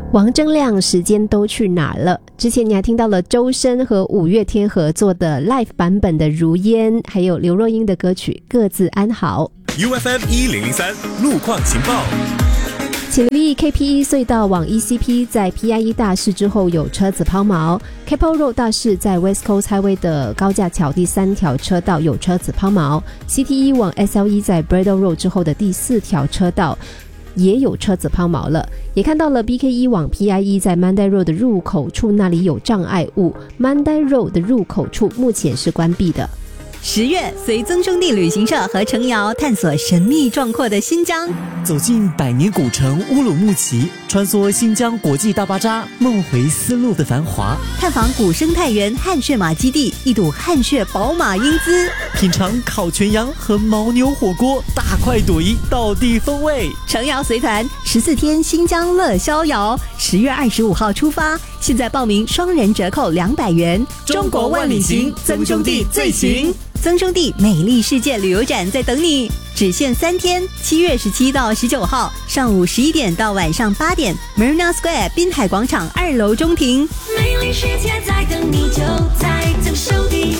王铮亮时间都去哪了？之前你还听到了周深和五月天合作的 live 版本的如烟，还有刘若英的歌曲各自安好。 UFM 1003路况情报。 请留意 KP1 隧道往 ECP 在 PIE 大事之后有车子抛锚， Keppel Road 大事在 West Coast Highway 的高架桥第3条车道有车子抛锚， CT1 往 SLE 在 Bradle Road 之后的第4条车道也有车子抛锚了。也看到了 BK1 往 PIE 在 Mandai Road 的入口处那里有障碍物， Mandai Road 的入口处目前是关闭的。 10月，随曾兄弟旅行社和程瑶探索神秘壮阔的新疆， 走进百年古城乌鲁木齐，穿梭新疆国际大巴扎，梦回丝路的繁华， 探访古生态园汗血马基地，一睹汗血宝马英姿， 品尝烤全羊和牦牛火锅，大快朵颐，道地风味。 程瑶随团14天新疆乐逍遥，10月25号出发，现在报名双人折扣200元。 中国万里行，曾兄弟最行。 曾兄弟美丽世界旅游展在等你，只限3天，7月17到19号，上午11点到晚上8点 ，Marina Square 滨海广场2楼中庭。 美丽世界在等你，就在曾兄弟。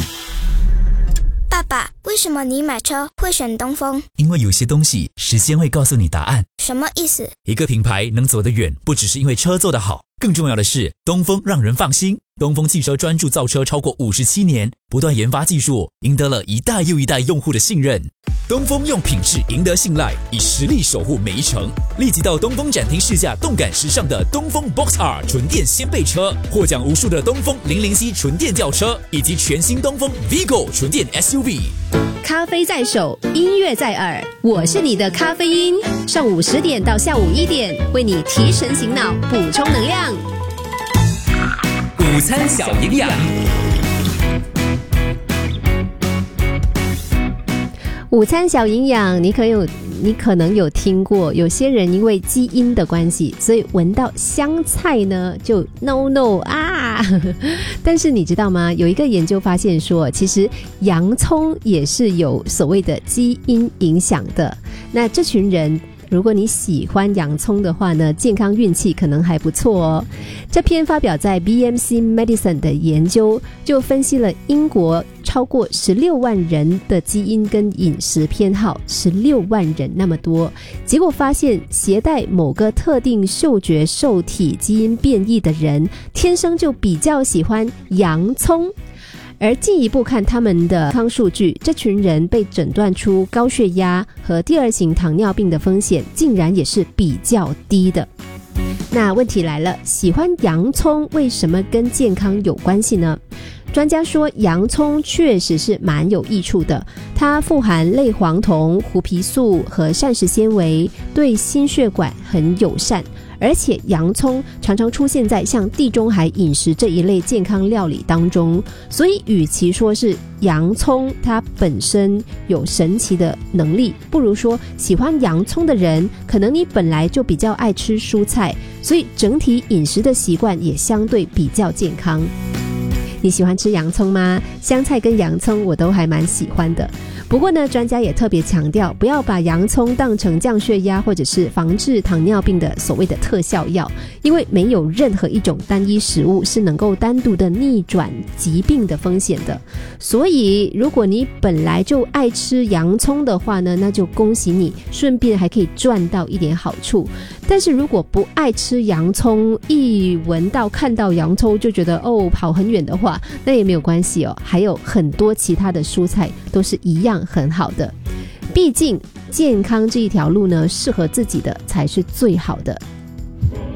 爸爸，为什么你买车会选东风？ 因为有些东西时间会告诉你答案。 什么意思？ 一个品牌能走得远，不只是因为车做得好，更重要的是东风让人放心。东风汽车专注造车超过57年，不断研发技术，赢得了一代又一代用户的信任。东风用品质赢得信赖，以实力守护每一程。立即到东风展厅试驾动感时尚的东风 Box R 纯电掀背车，获奖无数的东风007纯电轿车，以及全新东风 Vigo 纯电 SUV。 咖啡在手，音乐在耳，我是你的咖啡因。上午10点到下午1点，为你提神醒脑，补充能量。 午餐小营养。 午餐小营养，你可能有听过，有些人因为基因的关系，所以闻到香菜呢就 no 啊。但是你知道吗？有一个研究发现说，其实洋葱也是有所谓的基因影响的。那这群人，如果你喜欢洋葱的话呢，健康运气可能还不错哦。这篇发表在 BMC Medicine 的研究就分析了英国超过16万人的基因跟饮食偏好，16万人那么多，结果发现携带某个特定嗅觉受体基因变异的人，天生就比较喜欢洋葱。而进一步看他们的健康数据，这群人被诊断出高血压和第2型糖尿病的风险竟然也是比较低的。那问题来了，喜欢洋葱为什么跟健康有关系呢？专家说，洋葱确实是蛮有益处的，它富含类黄酮、胡皮素和膳食纤维，对心血管很友善。而且洋葱常常出现在像地中海饮食这一类健康料理当中，所以与其说是洋葱它本身有神奇的能力，不如说喜欢洋葱的人，可能你本来就比较爱吃蔬菜，所以整体饮食的习惯也相对比较健康。你喜欢吃洋葱吗？香菜跟洋葱我都还蛮喜欢的。不过呢，专家也特别强调，不要把洋葱当成降血压或者是防治糖尿病的所谓的特效药，因为没有任何一种单一食物是能够单独的逆转疾病的风险的。所以如果你本来就爱吃洋葱的话呢，那就恭喜你，顺便还可以赚到一点好处。但是如果不爱吃洋葱，一闻到看到洋葱就觉得跑很远的话，那也没有关系哦，还有很多其他的蔬菜都是一样很好的。毕竟健康这一条路呢，适合自己的才是最好的。